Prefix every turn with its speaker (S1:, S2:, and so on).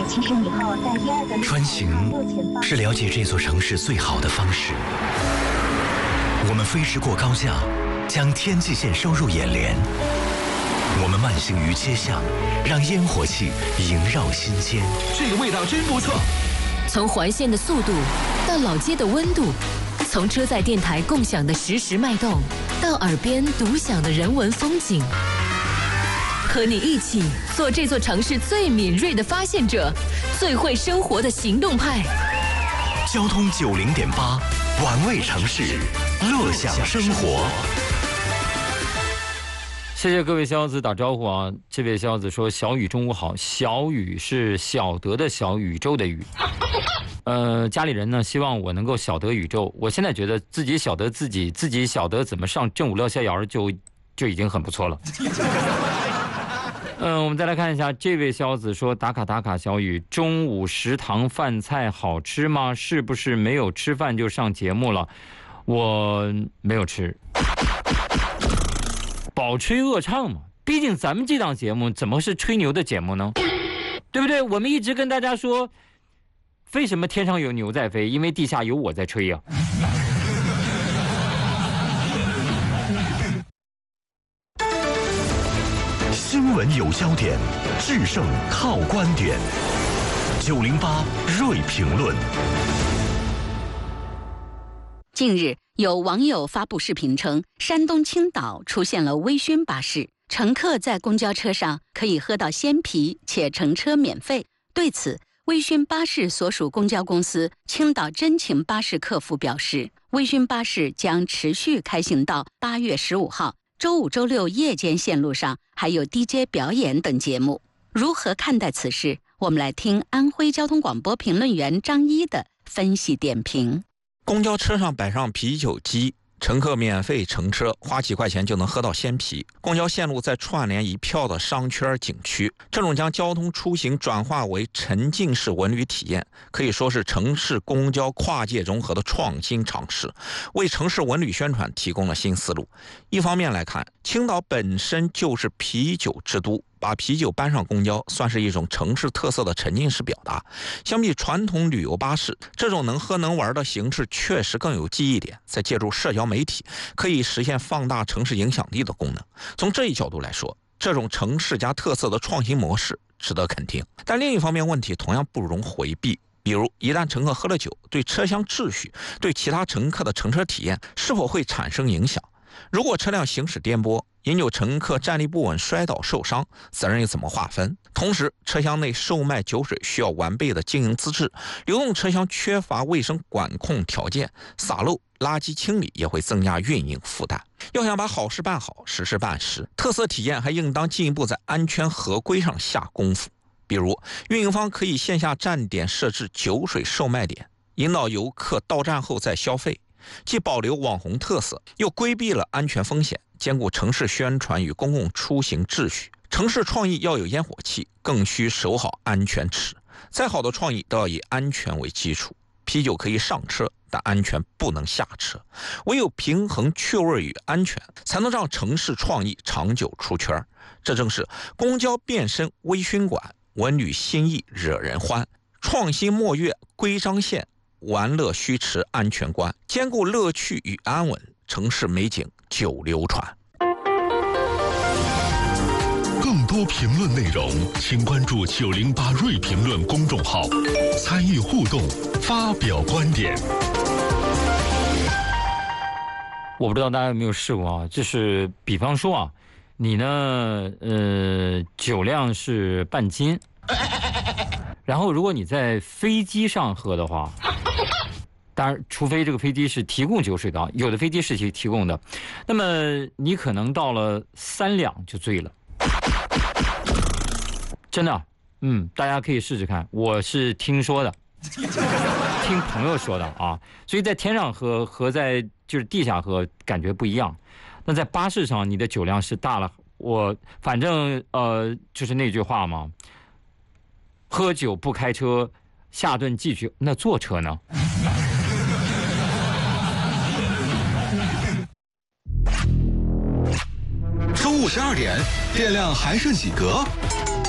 S1: 穿行是了解这座城市最好的方式。我们飞驰过高架，将天际线收入眼帘。我们慢行于街巷，让烟火气萦绕心间。
S2: 这个味道真不错。
S3: 从环线的速度到老街的温度，从车载电台共享的实时脉动，到耳边独享的人文风景。和你一起做这座城市最敏锐的发现者，最会生活的行动派。
S1: 交通90.8，玩味城市，乐享生活。
S4: 谢谢各位小子打招呼啊！这位小子说：“小雨中午好。”小雨是晓得的小，宇宙的宇。家里人呢希望我能够晓得宇宙。我现在觉得自己晓得自己，自己晓得怎么上正午乐逍遥就已经很不错了。我们再来看一下，这位小子说：“打卡小雨，中午食堂饭菜好吃吗？是不是没有吃饭就上节目了？”我没有吃。饱吹饿唱嘛，毕竟咱们这档节目怎么是吹牛的节目呢？对不对？我们一直跟大家说，为什么天上有牛在飞？因为地下有我在吹呀。
S1: 新闻有焦点，制胜靠观点。908锐评论。
S5: 近日，有网友发布视频称，山东青岛出现了微醺巴士，乘客在公交车上可以喝到鲜啤，且乘车免费。对此，微醺巴士所属公交公司青岛真情巴士客服表示，微醺巴士将持续开行到8月15号，周五、周六夜间线路上还有 DJ 表演等节目。如何看待此事？我们来听安徽交通广播评论员张一的分析点评。
S6: 公交车上摆上啤酒机，乘客免费乘车，花几块钱就能喝到鲜啤。公交线路再串联一票的商圈景区，这种将交通出行转化为沉浸式文旅体验，可以说是城市公交跨界融合的创新尝试，为城市文旅宣传提供了新思路。一方面来看，青岛本身就是啤酒之都，把啤酒搬上公交算是一种城市特色的沉浸式表达。相比传统旅游巴士，这种能喝能玩的形式确实更有记忆点，再借助社交媒体，可以实现放大城市影响力的功能。从这一角度来说，这种城市加特色的创新模式值得肯定。但另一方面，问题同样不容回避。比如，一旦乘客喝了酒，对车厢秩序、对其他乘客的乘车体验是否会产生影响？如果车辆行驶颠簸，引有乘客站立不稳摔倒受伤，责任又怎么划分？同时，车厢内售卖酒水需要完备的经营资质，流动车厢缺乏卫生管控条件，洒漏、垃圾清理也会增加运营负担。要想把好事办好，实事办实，特色体验还应当进一步在安全合规上下功夫。比如，运营方可以线下站点设置酒水售卖点，引导游客到站后再消费，既保留网红特色，又规避了安全风险，兼顾城市宣传与公共出行秩序。城市创意要有烟火气，更需守好安全尺。再好的创意都要以安全为基础。啤酒可以上车，但安全不能下车。唯有平衡趣味与安全，才能让城市创意长久出圈。这正是公交变身微醺馆，文旅新意惹人欢，创新莫越规章线，玩乐须持安全观，兼顾乐趣与安稳，城市美景久流传。
S7: 更多评论内容，请关注908锐评论公众号，参与互动，发表观点。
S4: 我不知道大家有没有试过啊？就是比方说啊，你呢，酒量是半斤，然后如果你在飞机上喝的话，当然，除非这个飞机是提供酒水的，有的飞机是提供的，那么你可能到了3两就醉了。真的，大家可以试试看。我是听说的，听朋友说的啊。所以在天上喝和在就是地下喝感觉不一样。那在巴士上，你的酒量是大了。我反正就是那句话嘛，喝酒不开车，下顿继续。那坐车呢？
S2: 中午12点，电量还剩几格？